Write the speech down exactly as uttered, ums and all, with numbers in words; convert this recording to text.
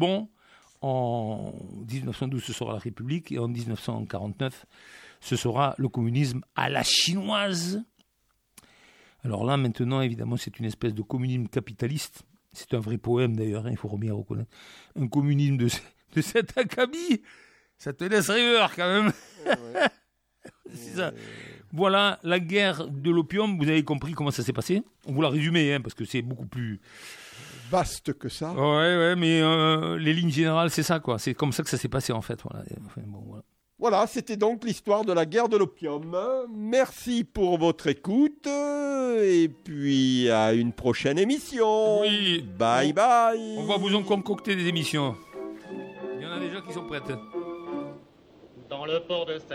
Bourbons. En dix-neuf cent douze, ce sera la République. Et en dix-neuf cent quarante-neuf, ce sera le communisme à la chinoise. Alors là, maintenant, évidemment, c'est une espèce de communisme capitaliste. C'est un vrai poème, d'ailleurs, hein, il faut bien reconnaître. Un communisme de, de cet acabit, ça te laisse rêveur, quand même. Ouais. C'est ça. Voilà, la guerre de l'opium, vous avez compris comment ça s'est passé. On vous l'a résumé, hein, parce que c'est beaucoup plus... vaste que ça. Ouais, ouais, mais euh, les lignes générales, c'est ça, quoi. C'est comme ça que ça s'est passé, en fait. Voilà, enfin, bon, voilà. Voilà, c'était donc l'histoire de la guerre de l'opium. Merci pour votre écoute et puis à une prochaine émission. Oui. Bye on, bye. On va vous en concocter des émissions. Il y en a déjà qui sont prêtes. Dans le port de